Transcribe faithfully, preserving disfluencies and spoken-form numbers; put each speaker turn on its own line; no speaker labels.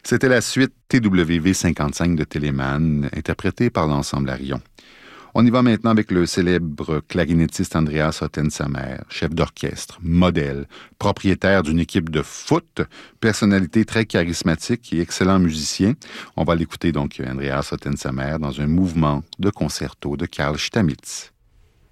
C'était la suite T W V cinquante-cinq de Telemann, interprétée par l'ensemble Arion. On y va maintenant avec le célèbre clarinettiste Andreas Ottensamer, chef d'orchestre, modèle, propriétaire d'une équipe de foot, personnalité très charismatique et excellent musicien. On va l'écouter donc, Andreas Ottensamer, dans un mouvement de concerto de Carl Stamitz.